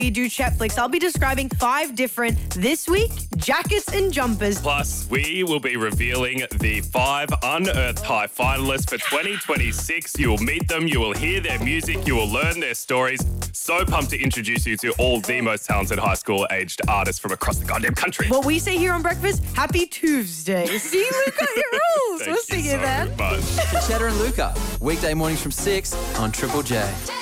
We do Chetflix. I'll be describing 5 different, this week, jackets and jumpers. Plus, we will be revealing the 5 Unearthed High finalists for 2026. You will meet them, you will hear their music, you will learn their stories. So pumped to introduce you to all the most talented high school-aged artists from across the goddamn country. What we say here on Breakfast, happy Tuesday. See, Luca, your rules. We'll see you then. Much. Cheddar and Luca, weekday mornings from 6 on Triple J.